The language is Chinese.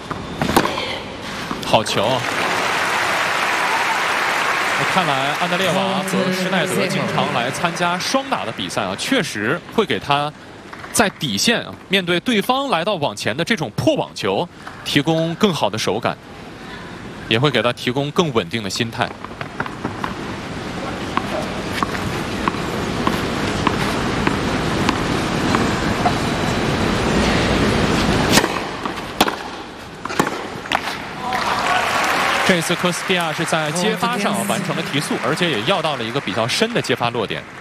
好球啊！看来安德烈娃和施耐德经常来参加双打的比赛啊，确实会给他在底线啊面对对方来到网前的这种破网球提供更好的手感，也会给他提供更稳定的心态。这次科斯蒂亚是在接发上完成了提速，而且也要到了一个比较深的接发落点。